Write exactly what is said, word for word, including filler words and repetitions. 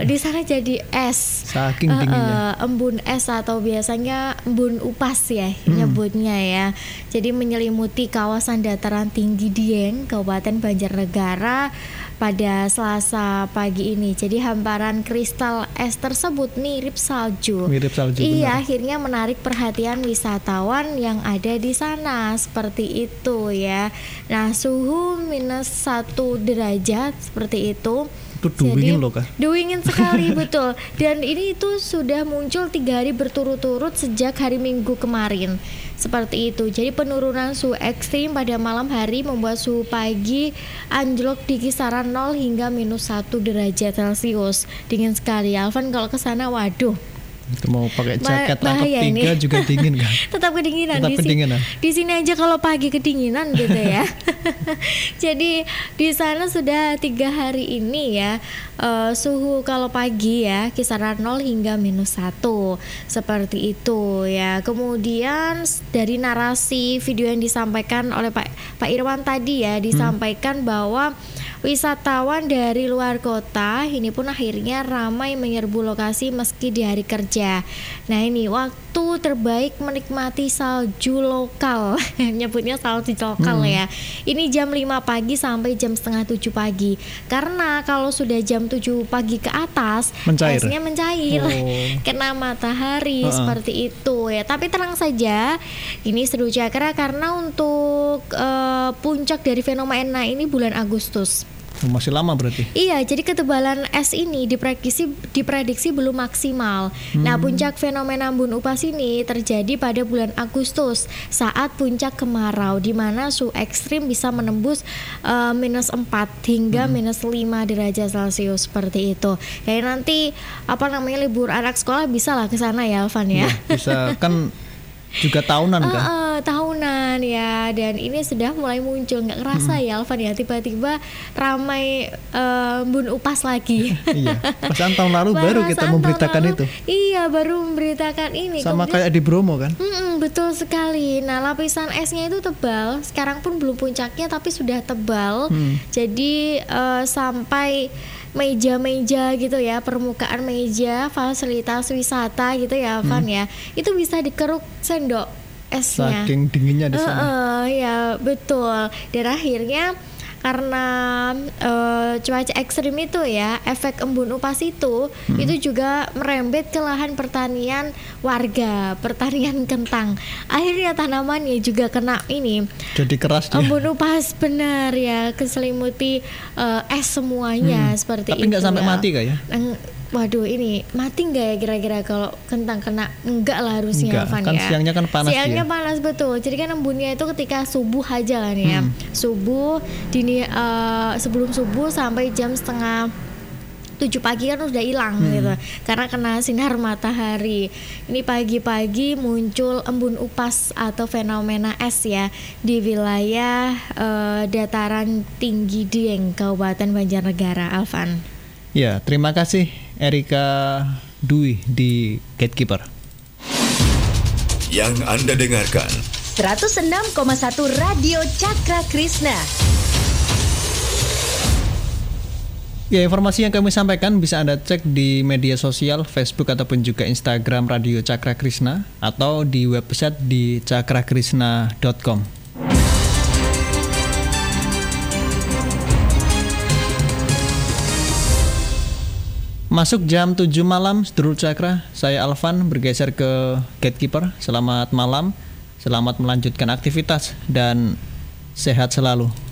di sana jadi es. Saking dinginnya. Uh, uh, embun es atau biasanya embun upas ya hmm. nyebutnya ya. Jadi menyelimuti kawasan dataran tinggi Dieng, Kabupaten Banjarnegara pada Selasa pagi ini. Jadi hamparan kristal es tersebut mirip salju. Mirip salju. Iya, benar. akhirnya menarik perhatian wisatawan yang ada di sana. Seperti itu ya. Nah, suhu minus satu derajat seperti itu. Itu dingin loh Kak. Dingin sekali betul. Dan ini itu sudah muncul tiga hari berturut-turut sejak hari Minggu kemarin. Seperti itu. Jadi penurunan suhu ekstrim pada malam hari membuat suhu pagi anjlok di kisaran nol hingga minus satu derajat Celcius. Dingin sekali. Alvan kalau ke sana waduh. Itu mau pakai jaket rangkap tiga juga dingin kan? Tetap kedinginan. Tetap di kedinginan. Sini, di sini aja kalau pagi kedinginan gitu ya. Jadi di sana sudah tiga hari ini ya uh, suhu kalau pagi ya kisaran nol hingga minus satu seperti itu ya. Kemudian dari narasi video yang disampaikan oleh Pak Pak Irwan tadi ya disampaikan hmm. bahwa wisatawan dari luar kota ini pun akhirnya ramai menyerbu lokasi meski di hari kerja. Nah ini waktu terbaik menikmati salju lokal, nyebutnya salju lokal hmm. ya. Ini jam lima pagi sampai jam setengah tujuh pagi. Karena kalau sudah jam tujuh pagi ke atas, mencair. esnya mencair, oh. kena matahari uh-uh. seperti itu ya. Tapi tenang saja, ini seru Cakra karena untuk uh, puncak dari fenomena ini bulan Agustus. Masih lama berarti. Iya, jadi ketebalan es ini diprediksi diprediksi belum maksimal. Hmm. Nah, puncak fenomena embun upas ini terjadi pada bulan Agustus saat puncak kemarau di mana suhu ekstrim bisa menembus uh, minus empat hingga hmm. minus lima derajat Celcius seperti itu. Kayak nanti apa namanya libur anak sekolah bisa lah ke sana ya Alvan ya. Ya bisa kan juga tahunan kan? Uh, uh, tahunan ya, dan ini sudah mulai muncul, nggak kerasa hmm. ya Alvan ya, tiba-tiba ramai embun uh, upas lagi. Iya, perasaan tahun lalu baru kita memberitakan lalu, itu. Iya, baru memberitakan ini. Sama kemudian, kayak di Bromo kan? Mm-mm, betul sekali. Nah, lapisan esnya itu tebal, sekarang pun belum puncaknya tapi sudah tebal. Hmm. Jadi uh, sampai meja-meja gitu ya, permukaan meja fasilitas wisata gitu ya Van hmm. ya, itu bisa dikeruk sendok esnya. Saking dinginnya di sana. Uh, uh, ya betul. Dan akhirnya karena uh, cuaca ekstrim itu ya, efek embun upas itu hmm. itu juga merembet ke lahan pertanian warga, pertanian kentang. Akhirnya tanamannya juga kena ini. Jadi keras dia. Embun upas benar ya, keselimuti uh, es semuanya hmm. seperti Tapi itu. Tapi nggak sampai ya. mati kah ya? Waduh, ini mati nggak ya kira-kira kalau kentang kena? Enggak lah harusnya Van kan ya. Siangnya kan panas. Siangnya dia. panas betul. Jadi kan embunnya itu ketika subuh aja kan ya. Hmm. Subuh dini uh, sebelum subuh sampai jam setengah tujuh pagi kan udah hilang hmm. gitu. Karena kena sinar matahari. Ini pagi-pagi muncul embun upas atau fenomena es ya di wilayah uh, dataran tinggi Dieng, Kabupaten Banjarnegara, Alvan. Ya, terima kasih Erika Dwi di Gatekeeper. Yang Anda dengarkan seratus enam koma satu Radio Cakra Krishna. Ya, informasi yang kami sampaikan bisa Anda cek di media sosial Facebook ataupun juga Instagram Radio Cakra Krishna atau di website di cakra krishna dot com. Masuk jam tujuh malam, Sedulur Cakra. Saya Alvan bergeser ke Gatekeeper. Selamat malam, selamat melanjutkan aktivitas dan sehat selalu.